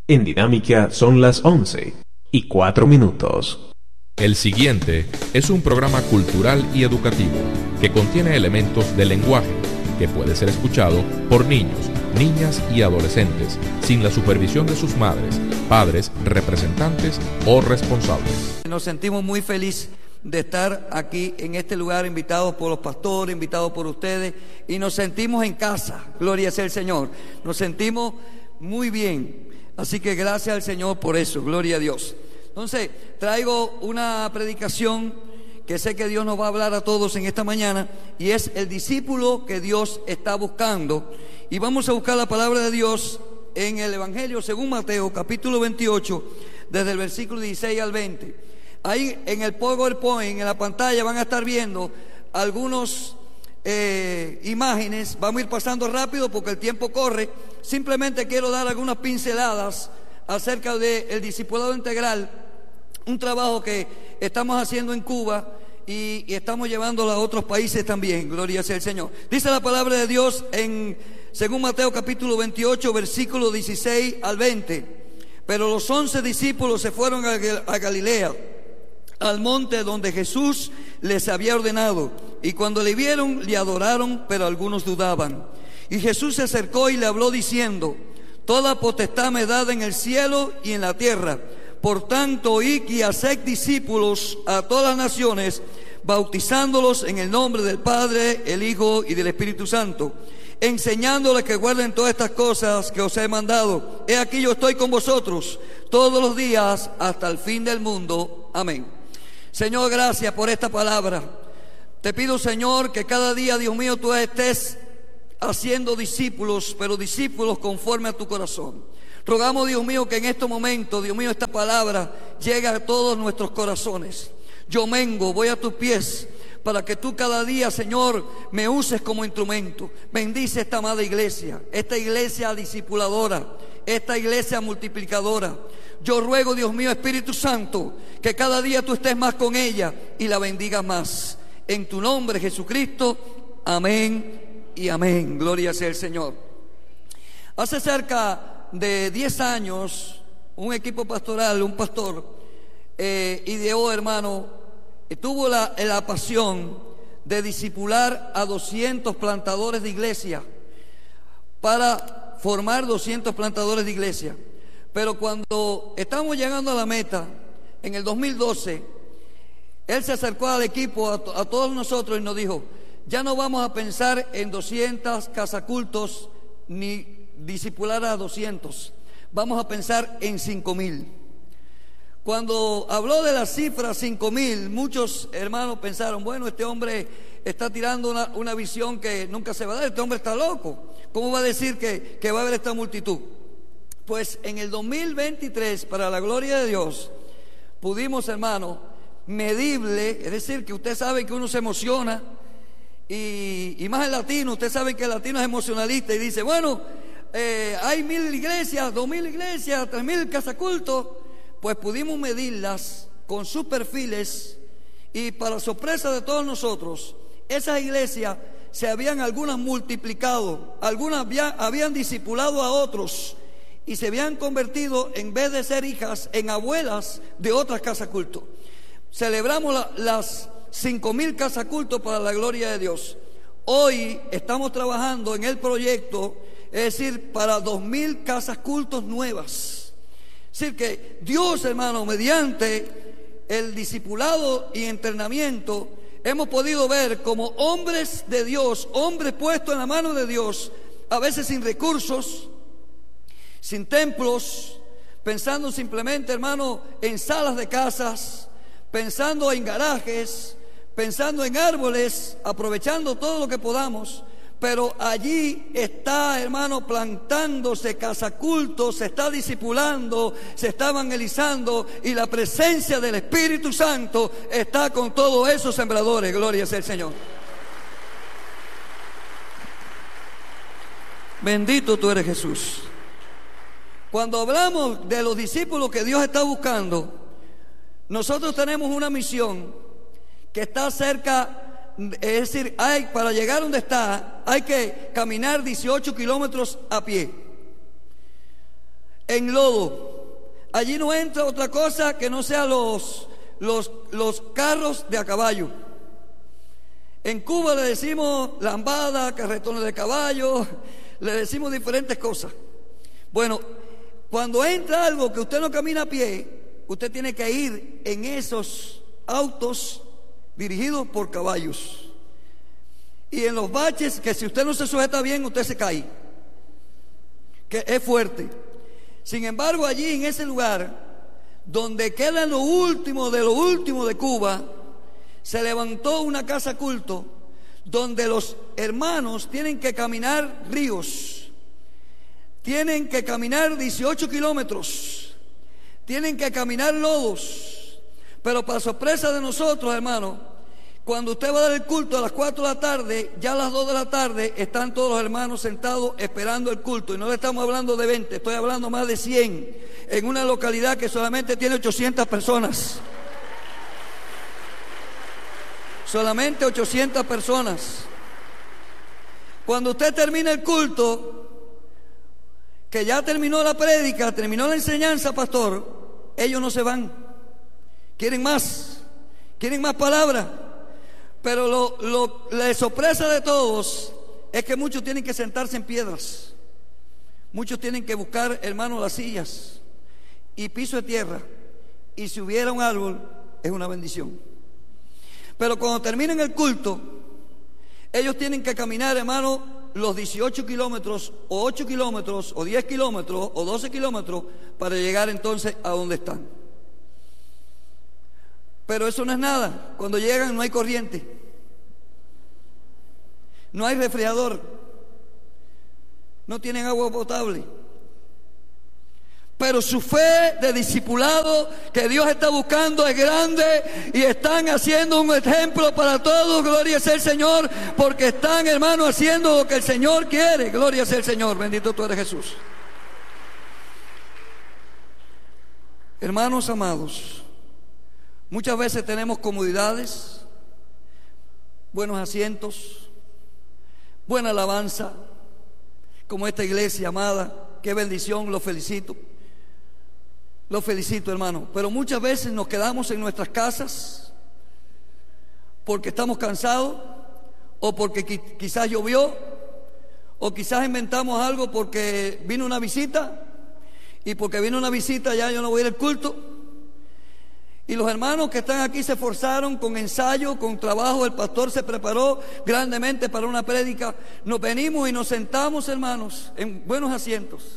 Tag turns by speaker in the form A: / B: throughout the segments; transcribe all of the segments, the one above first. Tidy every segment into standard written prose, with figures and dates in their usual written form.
A: En Dinámica son las 11:04.
B: El siguiente es un programa cultural y educativo que contiene elementos del lenguaje que puede ser escuchado por niños, niñas y adolescentes sin la supervisión de sus madres, padres, representantes o responsables.
C: Nos sentimos muy felices de estar aquí en este lugar, invitados por los pastores, invitados por ustedes, y nos sentimos en casa. Gloria sea el Señor. Nos sentimos muy bien. Así que gracias al Señor por eso. Gloria a Dios. Entonces, traigo una predicación que sé que Dios nos va a hablar a todos en esta mañana, y es el discípulo que Dios está buscando. Y vamos a buscar la palabra de Dios en el Evangelio según Mateo, capítulo 28, desde el versículo 16 al 20. Ahí en el PowerPoint, en la pantalla, van a estar viendo algunas imágenes. Vamos a ir pasando rápido porque el tiempo corre. Simplemente quiero dar algunas pinceladas acerca del discipulado integral, un trabajo que estamos haciendo en Cuba y estamos llevándolo a otros países también. Gloria sea el Señor. Dice la palabra de Dios según Mateo capítulo 28, versículo 16 al 20. Pero los 11 discípulos se fueron a Galilea, al monte donde Jesús les había ordenado, y cuando le vieron, le adoraron, pero algunos dudaban. Y Jesús se acercó y le habló diciendo: toda potestad me es dada en el cielo y en la tierra. Por tanto, id y haced discípulos a todas las naciones, bautizándolos en el nombre del Padre, el Hijo y del Espíritu Santo, enseñándoles que guarden todas estas cosas que os he mandado. He aquí, yo estoy con vosotros todos los días hasta el fin del mundo. Amén. Señor, gracias por esta palabra. Te pido, Señor, que cada día, Dios mío, tú estés haciendo discípulos, pero discípulos conforme a tu corazón. Rogamos, Dios mío, que en este momento, Dios mío, esta palabra llegue a todos nuestros corazones. Yo mengo, voy a tus pies, para que tú cada día, Señor, me uses como instrumento. Bendice esta amada iglesia, esta iglesia discipuladora, esta iglesia multiplicadora. Yo ruego, Dios mío, Espíritu Santo, que cada día tú estés más con ella y la bendigas más. En tu nombre, Jesucristo, amén y amén. Gloria sea el Señor. Hace cerca de 10 años, un equipo pastoral, un pastor, ideó, hermano, tuvo la pasión de discipular a 200 plantadores de iglesia, para formar 200 plantadores de iglesia. Pero cuando estamos llegando a la meta, en el 2012, él se acercó al equipo, a todos nosotros, y nos dijo: ya no vamos a pensar en 200 casacultos ni discipular a 200, vamos a pensar en 5,000. Cuando habló de la cifra 5,000, muchos hermanos pensaron: bueno, este hombre está tirando una visión que nunca se va a dar, este hombre está loco, ¿cómo va a decir que va a haber esta multitud? Pues en el 2023, para la gloria de Dios, pudimos, hermano, medible, es decir, que usted sabe que uno se emociona, y más el latino, usted sabe que el latino es emocionalista y dice: bueno, hay 1,000 iglesias, 2,000 iglesias, 3,000 casacultos. Pues pudimos medirlas con sus perfiles, y para sorpresa de todos nosotros, esas iglesias se habían algunas multiplicado, algunas habían discipulado a otros y se habían convertido, en vez de ser hijas, en abuelas de otras casas culto. Celebramos las 5,000 casas culto para la gloria de Dios. Hoy estamos trabajando en el proyecto, es decir, para 2,000 casas cultos nuevas. Es decir, que Dios, hermano, mediante el discipulado y entrenamiento, hemos podido ver como hombres de Dios, hombres puestos en la mano de Dios, a veces sin recursos, sin templos, pensando simplemente, hermano, en salas de casas, pensando en garajes, pensando en árboles, aprovechando todo lo que podamos. Pero allí está, hermano, plantándose casacultos, se está discipulando, se está evangelizando, y la presencia del Espíritu Santo está con todos esos sembradores. Gloria sea el Señor. Bendito tú eres, Jesús. Cuando hablamos de los discípulos que Dios está buscando, nosotros tenemos una misión que está cerca, es decir, para llegar donde está, hay que caminar 18 kilómetros a pie. en lodo. Allí no entra otra cosa que no sea los carros de a caballo. En Cuba le decimos lambada, carretones de caballo, le decimos diferentes cosas. Bueno, cuando entra algo que usted no camina a pie, usted tiene que ir en esos autos dirigidos por caballos. Y en los baches, que si usted no se sujeta bien, usted se cae, que es fuerte. Sin embargo, allí en ese lugar, donde queda lo último de Cuba, se levantó una casa culto, donde los hermanos tienen que caminar ríos, tienen que caminar 18 kilómetros, tienen que caminar lodos. Pero para sorpresa de nosotros, hermanos, cuando usted va a dar el culto a las 4 de la tarde, ya a las 2 de la tarde están todos los hermanos sentados esperando el culto. Y no le estamos hablando de 20, estoy hablando más de 100, en una localidad que solamente tiene 800 personas. Solamente 800 personas. Cuando usted termina el culto, que ya terminó la prédica, terminó la enseñanza, pastor, ellos no se van. Quieren más palabras. Pero la sorpresa de todos es que muchos tienen que sentarse en piedras. Muchos tienen que buscar, hermanos, las sillas y piso de tierra. Y si hubiera un árbol, es una bendición. Pero cuando terminen el culto, ellos tienen que caminar, hermanos, los 18 kilómetros, o 8 kilómetros, o 10 kilómetros, o 12 kilómetros, para llegar entonces a donde están. Pero eso no es nada. Cuando llegan no hay corriente, no hay refrigerador, no tienen agua potable. Pero su fe de discipulado que Dios está buscando es grande, y están haciendo un ejemplo para todos. Gloria sea el Señor, porque están, hermanos, haciendo lo que el Señor quiere. Gloria sea el Señor, bendito tú eres Jesús. Hermanos amados, muchas veces tenemos comodidades, buenos asientos, buena alabanza, como esta iglesia amada. Qué bendición, los felicito. Los felicito, hermano. Pero muchas veces nos quedamos en nuestras casas porque estamos cansados, o porque quizás llovió, o quizás inventamos algo porque vino una visita, y porque vino una visita ya yo no voy a ir al culto. Y los hermanos que están aquí se esforzaron con ensayo, con trabajo. El pastor se preparó grandemente para una prédica. Nos venimos y nos sentamos, hermanos, en buenos asientos.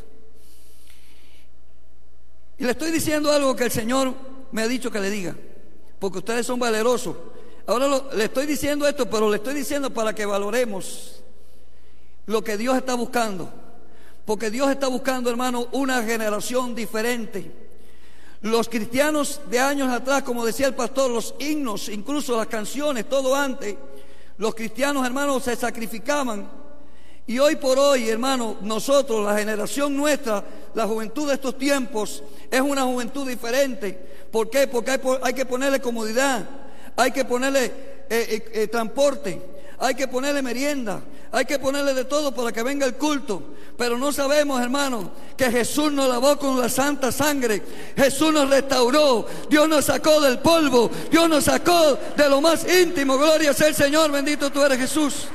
C: Y le estoy diciendo algo que el Señor me ha dicho que le diga, porque ustedes son valerosos. Ahora le estoy diciendo esto, pero le estoy diciendo para que valoremos lo que Dios está buscando. Porque Dios está buscando, hermano, una generación diferente. Los cristianos de años atrás, como decía el pastor, los himnos, incluso las canciones, todo antes, los cristianos, hermanos, se sacrificaban. Y hoy por hoy, hermano, nosotros, la generación nuestra, la juventud de estos tiempos, es una juventud diferente. ¿Por qué? Porque hay que ponerle comodidad, hay que ponerle transporte, hay que ponerle merienda, hay que ponerle de todo para que venga el culto. Pero no sabemos, hermano, que Jesús nos lavó con la santa sangre. Jesús nos restauró, Dios nos sacó del polvo, Dios nos sacó de lo más íntimo. Gloria sea el Señor, bendito tú eres Jesús.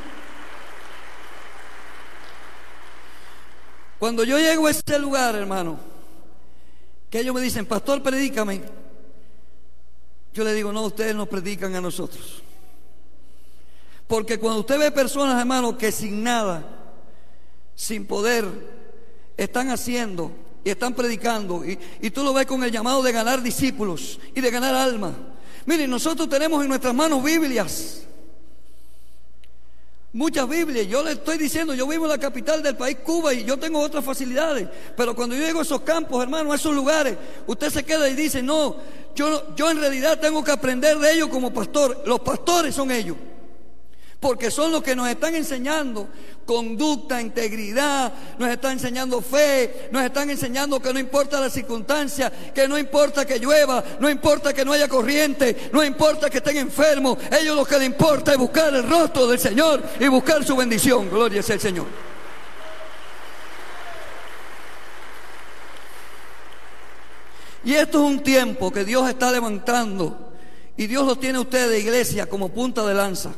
C: Cuando yo llego a ese lugar, hermano, que ellos me dicen, pastor, predícame, yo le digo, no, ustedes nos predican a nosotros. Porque cuando usted ve personas, hermano, que sin nada, sin poder, están haciendo y están predicando, y tú lo ves con el llamado de ganar discípulos y de ganar almas. Miren, nosotros tenemos en nuestras manos Biblias, muchas Biblias. Yo le estoy diciendo, yo vivo en la capital del país, Cuba, y yo tengo otras facilidades. Pero cuando yo llego a esos campos, hermano, a esos lugares, usted se queda y dice, no, yo en realidad tengo que aprender de ellos como pastor. Los pastores son ellos, porque son los que nos están enseñando conducta, integridad, nos están enseñando fe, nos están enseñando que no importa la circunstancia, que no importa que llueva, no importa que no haya corriente, no importa que estén enfermos. Ellos lo que les importa es buscar el rostro del Señor y buscar su bendición. Gloria sea el Señor. Y esto es un tiempo que Dios está levantando, y Dios los tiene a ustedes, iglesia, como punta de lanza.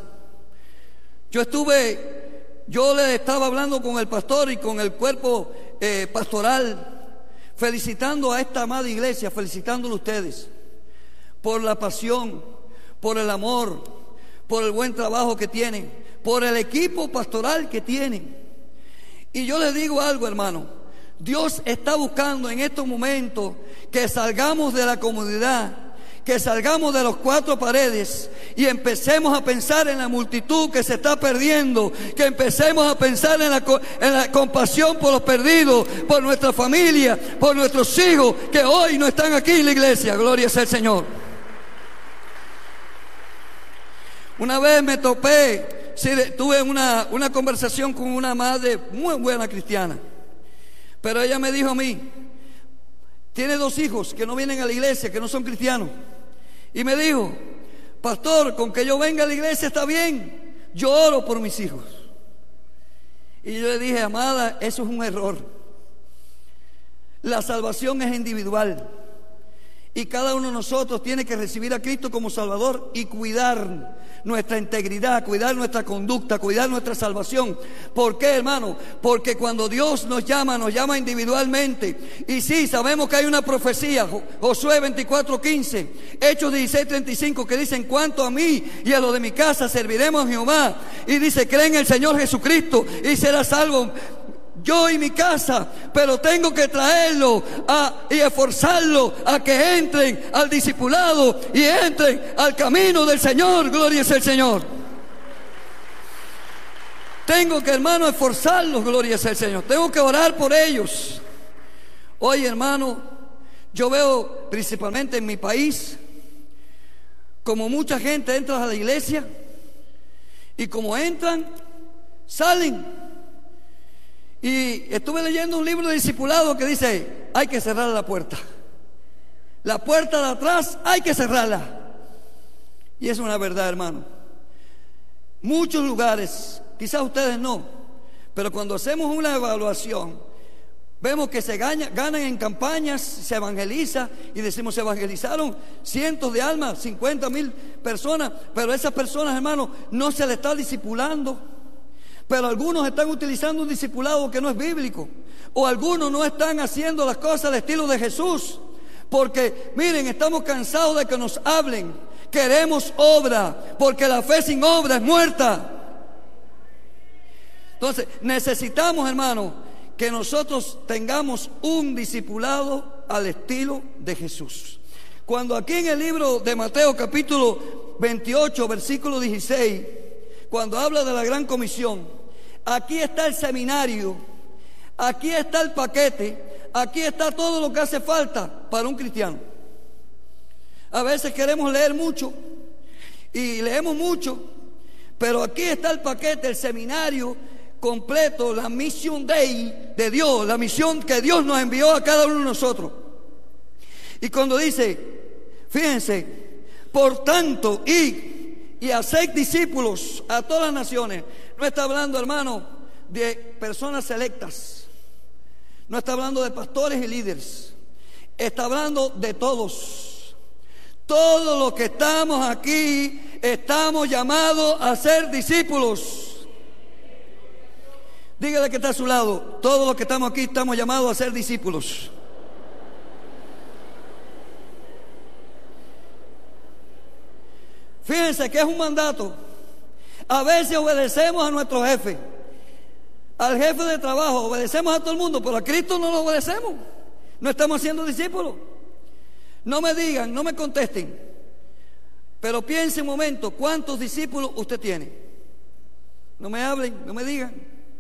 C: Yo le estaba hablando con el pastor y con el cuerpo pastoral, felicitando a esta amada iglesia, felicitándolo a ustedes por la pasión, por el amor, por el buen trabajo que tienen, por el equipo pastoral que tienen. Y yo les digo algo, hermano, Dios está buscando en estos momentos que salgamos de la comodidad, que salgamos de las cuatro paredes y empecemos a pensar en la multitud que se está perdiendo, que empecemos a pensar en la compasión por los perdidos, por nuestra familia, por nuestros hijos que hoy no están aquí en la iglesia. Gloria sea al Señor. Una vez me topé, tuve una conversación con una madre muy buena cristiana, pero ella me dijo a mí, tiene 2 hijos que no vienen a la iglesia, que no son cristianos, y me dijo, pastor, con que yo venga a la iglesia está bien, yo oro por mis hijos. Y yo le dije, amada, eso es un error. La salvación es individual, y cada uno de nosotros tiene que recibir a Cristo como Salvador y cuidar nuestra integridad, cuidar nuestra conducta, cuidar nuestra salvación. ¿Por qué, hermano? Porque cuando Dios nos llama individualmente. Y sí, sabemos que hay una profecía, Josué 24:15, Hechos 16:35, que dice, en cuanto a mí y a lo de mi casa serviremos a Jehová. Y dice, cree en el Señor Jesucristo y será salvo yo y mi casa. Pero tengo que traerlo y esforzarlo a que entren al discipulado y entren al camino del Señor. Gloria sea el Señor. Tengo que, hermano, esforzarlos. Gloria sea el Señor. Tengo que orar por ellos. Oye, hermano, yo veo principalmente en mi país como mucha gente entra a la iglesia y como entran, salen. Y estuve leyendo un libro de discipulado que dice, hay que cerrar la puerta. La puerta de atrás hay que cerrarla. Y es una verdad, hermano. Muchos lugares, quizás ustedes no, pero cuando hacemos una evaluación, vemos que se ganan en campañas, se evangeliza, y decimos, se evangelizaron cientos de almas, 50,000 personas, pero esas personas, hermano, no se le está discipulando. Pero algunos están utilizando un discipulado que no es bíblico, o algunos no están haciendo las cosas al estilo de Jesús, porque miren, estamos cansados de que nos hablen. Queremos obra, porque la fe sin obra es muerta. Entonces necesitamos, hermano, que nosotros tengamos un discipulado al estilo de Jesús. Cuando aquí en el libro de Mateo capítulo 28 versículo 16, cuando habla de la gran comisión, aquí está el seminario, aquí está el paquete, aquí está todo lo que hace falta para un cristiano. A veces queremos leer mucho y leemos mucho, pero aquí está el paquete, el seminario completo, la mission day de Dios, la misión que Dios nos envió a cada uno de nosotros. Y cuando dice, fíjense, por tanto, y haced discípulos a todas las naciones. No está hablando, hermano, de personas selectas. No está hablando de pastores y líderes. Está hablando de todos. Todos los que estamos aquí estamos llamados a ser discípulos. Dígale que está a su lado, todos los que estamos aquí estamos llamados a ser discípulos. Fíjense que es un mandato. A veces obedecemos a nuestro jefe, al jefe de trabajo, obedecemos a todo el mundo, pero a Cristo no lo obedecemos. No estamos siendo discípulos. No me digan, no me contesten, pero piense un momento, ¿cuántos discípulos usted tiene? No me hablen, no me digan.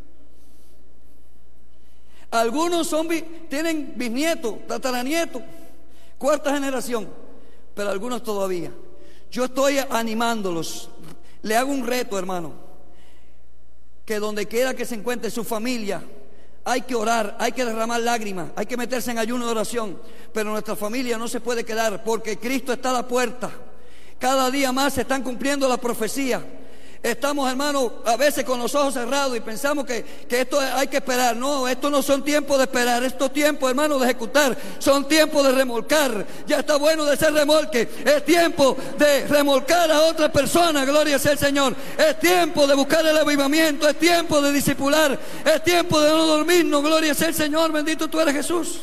C: Algunos tienen bisnietos, tataranietos, 4ª generación, pero algunos todavía. Yo estoy animándolos. Le hago un reto, hermano, que donde quiera que se encuentre su familia, hay que orar, hay que derramar lágrimas, hay que meterse en ayuno de oración. Pero nuestra familia no se puede quedar, porque Cristo está a la puerta. Cada día más se están cumpliendo las profecías. estamos, hermanos, a veces con los ojos cerrados y pensamos que esto hay que esperar. No, estos no son tiempos de esperar, estos tiempos, hermanos, de ejecutar, son tiempos de remolcar. Ya está bueno de ser remolque, es tiempo de remolcar a otra persona, gloria sea el Señor. Es tiempo de buscar el avivamiento, es tiempo de discipular, es tiempo de no dormirnos, gloria sea el Señor, bendito tú eres Jesús.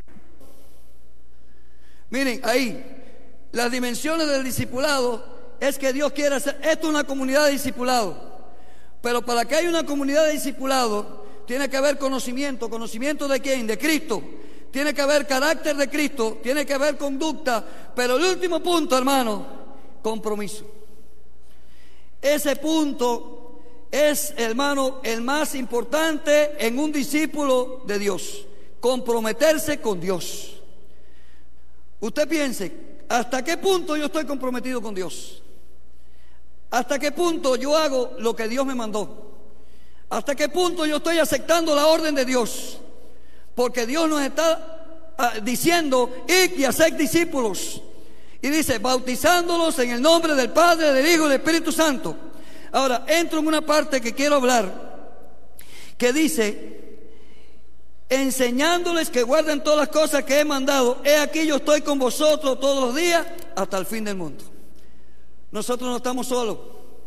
C: Miren, ahí, las dimensiones del discipulado es que Dios quiere hacer, esto es una comunidad de discipulado, pero para que haya una comunidad de discipulado tiene que haber conocimiento. ¿Conocimiento de quién? De Cristo. Tiene que haber carácter de Cristo, tiene que haber conducta, pero el último punto, hermano, compromiso. Ese punto es, hermano, el más importante en un discípulo de Dios: comprometerse con Dios. Usted piense, ¿hasta qué punto yo estoy comprometido con Dios? ¿Hasta qué punto yo hago lo que Dios me mandó? ¿Hasta qué punto yo estoy aceptando la orden de Dios? Porque Dios nos está diciendo: id y haced discípulos. Y dice: bautizándolos en el nombre del Padre, del Hijo y del Espíritu Santo. Ahora, entro en una parte que quiero hablar, que dice: enseñándoles que guarden todas las cosas que he mandado. He aquí, yo estoy con vosotros todos los días hasta el fin del mundo. Nosotros no estamos solos.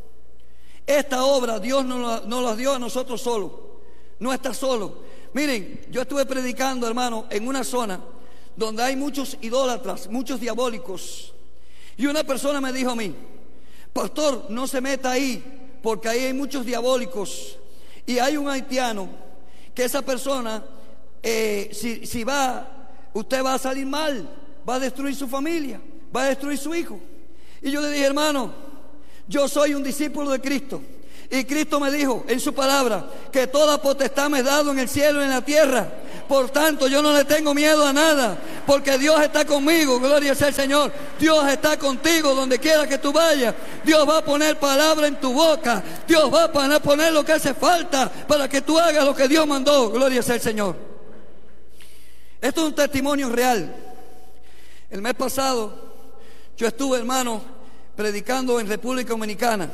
C: Esta obra Dios nos la dio a nosotros solos. No está solo. Miren, yo estuve predicando, hermano, en una zona donde hay muchos idólatras, muchos diabólicos. Y una persona me dijo a mí: pastor, no se meta ahí, porque ahí hay muchos diabólicos. Y hay un haitiano que esa persona, si va, usted va a salir mal, va a destruir su familia, va a destruir su hijo. Y yo le dije: hermano, yo soy un discípulo de Cristo, y Cristo me dijo en su palabra que toda potestad me es dado en el cielo y en la tierra. Por tanto, yo no le tengo miedo a nada, porque Dios está conmigo, gloria sea el Señor. Dios está contigo donde quiera que tú vayas. Dios va a poner palabra en tu boca, Dios va a poner lo que hace falta para que tú hagas lo que Dios mandó, gloria sea el Señor. Esto es un testimonio real. El mes pasado yo estuve, hermano, predicando en República Dominicana,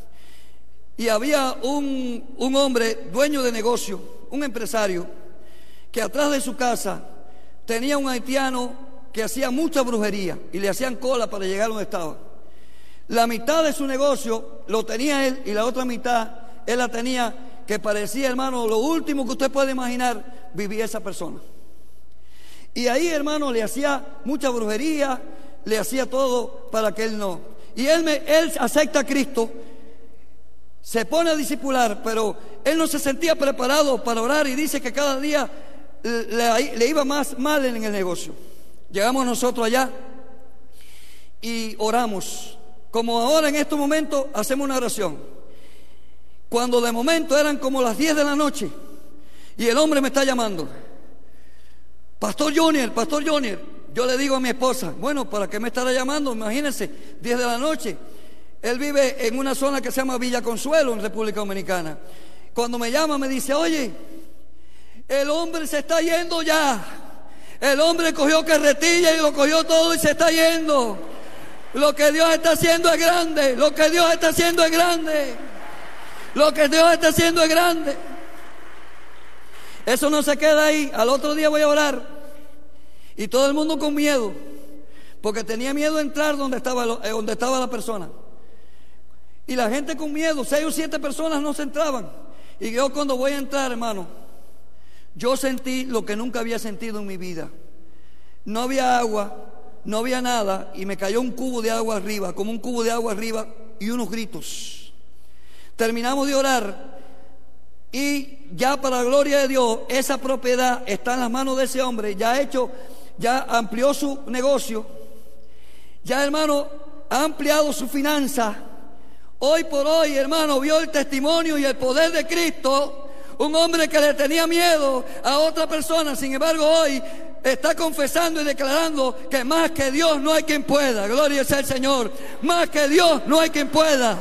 C: y había un hombre dueño de negocio, un empresario, que atrás de su casa tenía un haitiano que hacía mucha brujería y le hacían cola para llegar donde estaba. La mitad de su negocio lo tenía él, y la otra mitad él la tenía, que parecía, hermano, lo último que usted puede imaginar vivía esa persona. Y ahí, hermano, le hacía mucha brujería, le hacía todo para que él no. Y él acepta a Cristo, se pone a discipular, pero él no se sentía preparado para orar, y dice que cada día le iba más mal en el negocio. Llegamos nosotros allá y oramos, como ahora en estos momentos hacemos una oración. Cuando de momento eran como las 10 de la noche y el hombre me está llamando: Pastor Junior, yo le digo a mi esposa: bueno, ¿para qué me estará llamando? Imagínense, 10 de la noche. Él vive en una zona que se llama Villa Consuelo, en República Dominicana. Cuando me llama me dice: oye, el hombre se está yendo ya. El hombre cogió carretilla y lo cogió todo y se está yendo. Lo que Dios está haciendo es grande. Lo que Dios está haciendo es grande. Lo que Dios está haciendo es grande. Eso no se queda ahí. Al otro día voy a orar, y todo el mundo con miedo, porque tenía miedo de entrar donde estaba la persona. Y la gente con miedo, 6 o 7 personas no se entraban. Y yo, cuando voy a entrar, hermano, yo sentí lo que nunca había sentido en mi vida. No había agua, no había nada, y me cayó un cubo de agua arriba, como un cubo de agua arriba, y unos gritos. Terminamos de orar, y ya, para la gloria de Dios, esa propiedad está en las manos de ese hombre. Ya amplió su negocio, ya, hermano, ha ampliado su finanza. Hoy por hoy, hermano, vio el testimonio y el poder de Cristo. Un hombre que le tenía miedo a otra persona, sin embargo, hoy está confesando y declarando que más que Dios no hay quien pueda. Gloria sea el Señor. Más que Dios no hay quien pueda.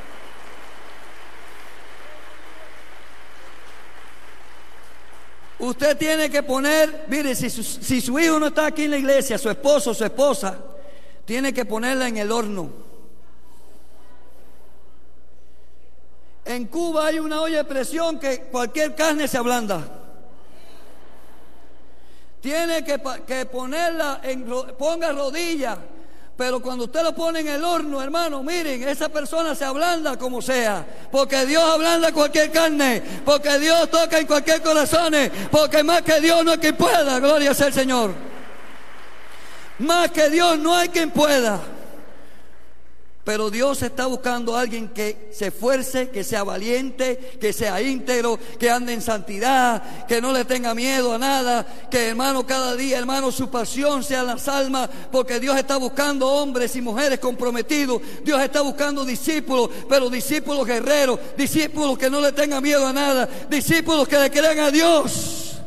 C: Usted tiene que poner, mire, si su hijo no está aquí en la iglesia, su esposo o su esposa, tiene que ponerla en el horno. En Cuba hay una olla de presión que cualquier carne se ablanda. Tiene que ponerla, ponga rodillas. Pero cuando usted lo pone en el horno, hermano, miren, esa persona se ablanda como sea. Porque Dios ablanda cualquier carne. Porque Dios toca en cualquier corazón. Porque más que Dios no hay quien pueda. Gloria sea el Señor. Más que Dios no hay quien pueda. Pero Dios está buscando a alguien que se esfuerce, que sea valiente, que sea íntegro, que ande en santidad, que no le tenga miedo a nada, que hermano cada día, hermano, su pasión sea las almas, porque Dios está buscando hombres y mujeres comprometidos. Dios está buscando discípulos, pero discípulos guerreros, discípulos que no le tengan miedo a nada, discípulos que le crean a Dios.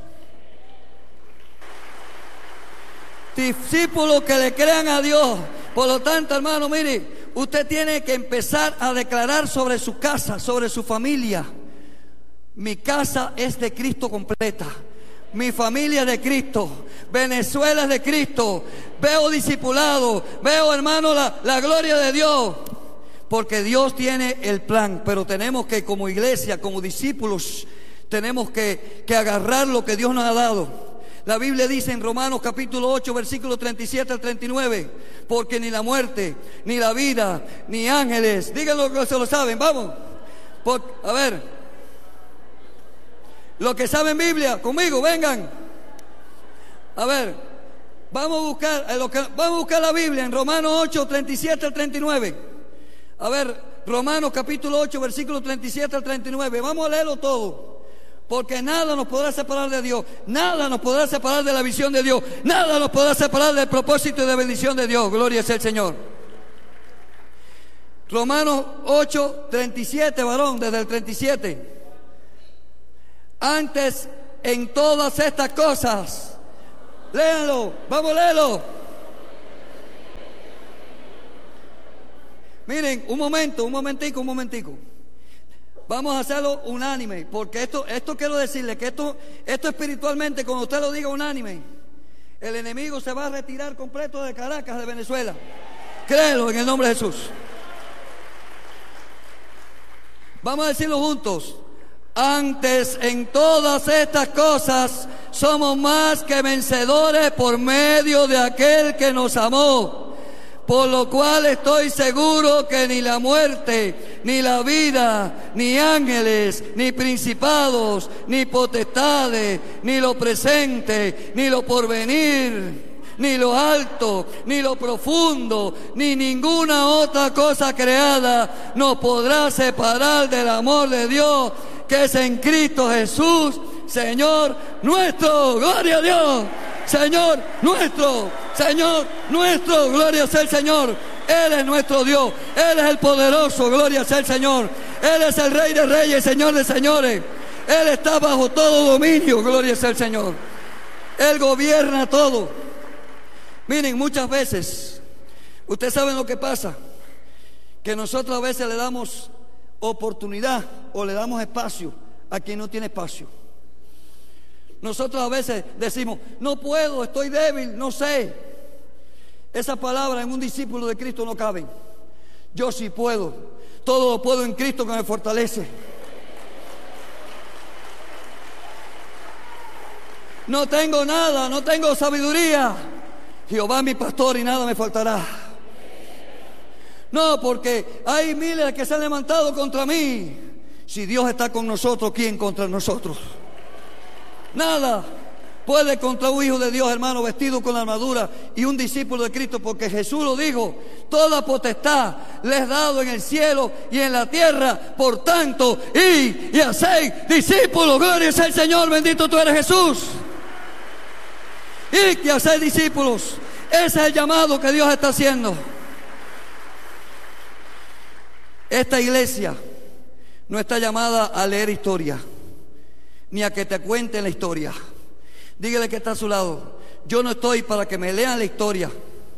C: Discípulos que le crean a Dios. Por lo tanto, hermano, mire, usted tiene que empezar a declarar sobre su casa, sobre su familia. Mi casa es de Cristo completa. Mi familia es de Cristo. Venezuela es de Cristo. Veo discipulado. Veo, hermano, la gloria de Dios. Porque Dios tiene el plan. Pero tenemos que, como iglesia, como discípulos, tenemos que agarrar lo que Dios nos ha dado. La Biblia dice en Romanos capítulo 8, versículo 37 al 39, porque ni la muerte, ni la vida, ni ángeles, díganlo que se lo saben, vamos. A ver, los que saben Biblia, conmigo, vengan. A ver, vamos a buscar la Biblia en Romanos 8, 37 al 39. A ver, Romanos capítulo 8, versículo 37 al 39, vamos a leerlo todo. Porque nada nos podrá separar de Dios. Nada nos podrá separar de la visión de Dios. Nada nos podrá separar del propósito y de bendición de Dios. Gloria sea el Señor. Romanos 8, 37, varón, desde el 37. Antes, en todas estas cosas, léanlo, vamos a leerlo. Miren, un momentico. Vamos a hacerlo unánime, porque esto quiero decirle que esto espiritualmente, cuando usted lo diga unánime, el enemigo se va a retirar completo de Caracas, de Venezuela. Créelo en el nombre de Jesús. Vamos a decirlo juntos. Antes, en todas estas cosas, somos más que vencedores por medio de aquel que nos amó. Por lo cual estoy seguro que ni la muerte, ni la vida, ni ángeles, ni principados, ni potestades, ni lo presente, ni lo porvenir, ni lo alto, ni lo profundo, ni ninguna otra cosa creada nos podrá separar del amor de Dios que es en Cristo Jesús, Señor nuestro. ¡Gloria a Dios! Señor nuestro, gloria sea el Señor. Él es nuestro Dios, Él es el poderoso, gloria sea el Señor. Él es el Rey de Reyes, Señor de Señores. Él está bajo todo dominio, gloria sea el Señor. Él gobierna todo. Miren, muchas veces, ustedes saben lo que pasa, que nosotros a veces le damos oportunidad o le damos espacio a quien no tiene espacio. Nosotros a veces decimos, no puedo, estoy débil, no sé. Esa palabra en un discípulo de Cristo no caben. Yo sí puedo, todo lo puedo en Cristo que me fortalece. No tengo nada, no tengo sabiduría. Jehová es mi pastor y nada me faltará. No, porque hay miles que se han levantado contra mí. Si Dios está con nosotros, ¿quién contra nosotros? Nada puede contra un hijo de Dios, hermano, vestido con la armadura y un discípulo de Cristo, porque Jesús lo dijo: toda potestad les he dado en el cielo y en la tierra. Por tanto, id y haced discípulos. Gloria sea el Señor, bendito tú eres Jesús. Id y haced discípulos. Ese es el llamado que Dios está haciendo. Esta iglesia no está llamada a leer historia, ni a que te cuenten la historia. Dígale que está a su lado: yo no estoy para que me lean la historia,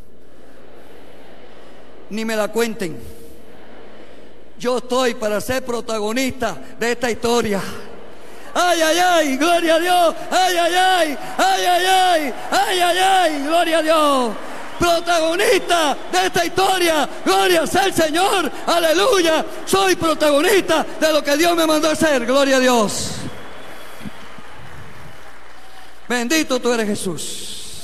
C: ni me la cuenten. Yo estoy para ser protagonista de esta historia. ¡Ay, ay, ay! ¡Gloria a Dios! ¡Ay, ay, ay! ¡Ay, ay, ay! ¡Ay, ay, ay! ¡Gloria a Dios! protagonista de esta historia. Gloria sea el Señor, aleluya. Soy protagonista de lo que Dios me mandó a hacer. Gloria a Dios. Bendito tú eres, Jesús.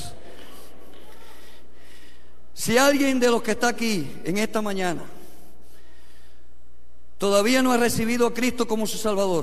C: Si alguien de los que está aquí en esta mañana todavía no ha recibido a Cristo como su Salvador,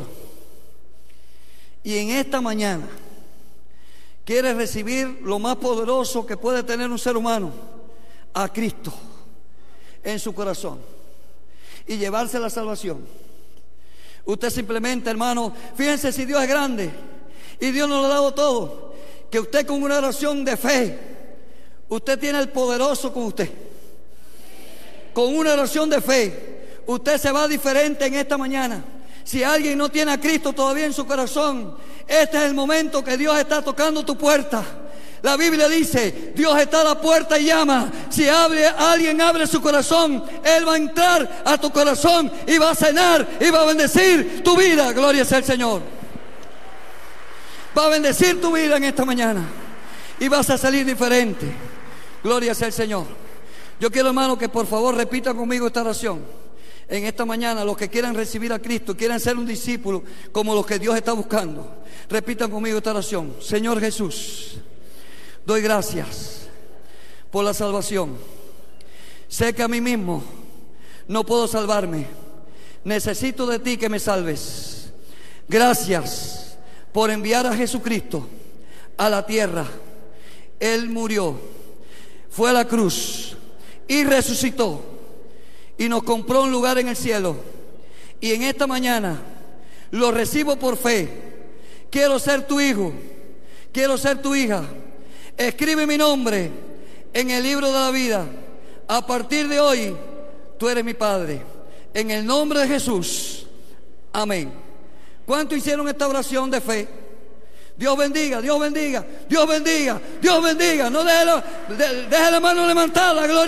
C: y en esta mañana quiere recibir lo más poderoso que puede tener un ser humano, a Cristo en su corazón, y llevarse la salvación, usted simplemente, hermano, fíjense si Dios es grande y Dios nos lo ha dado todo, que usted con una oración de fe, usted tiene el poderoso con usted. Con una oración de fe, usted se va diferente en esta mañana. Si alguien no tiene a Cristo todavía en su corazón, este es el momento que Dios está tocando tu puerta. La Biblia dice, Dios está a la puerta y llama. Si alguien abre su corazón, Él va a entrar a tu corazón y va a cenar y va a bendecir tu vida. Gloria sea el Señor. Va a bendecir tu vida en esta mañana y vas a salir diferente. Gloria sea el Señor. Yo quiero, hermano, que por favor repitan conmigo esta oración. En esta mañana, los que quieran recibir a Cristo, quieran ser un discípulo como los que Dios está buscando, repitan conmigo esta oración. Señor Jesús, doy gracias por la salvación. Sé que a mí mismo no puedo salvarme. Necesito de ti que me salves. Gracias por enviar a Jesucristo a la tierra. Él murió, fue a la cruz y resucitó y nos compró un lugar en el cielo. Y en esta mañana lo recibo por fe. Quiero ser tu hijo, quiero ser tu hija. Escribe mi nombre en el libro de la vida. A partir de hoy tú eres mi Padre. En el nombre de Jesús, amén. ¿Cuántos hicieron esta oración de fe? Dios bendiga, Dios bendiga, Dios bendiga, Dios bendiga. No deje la mano levantada, gloria.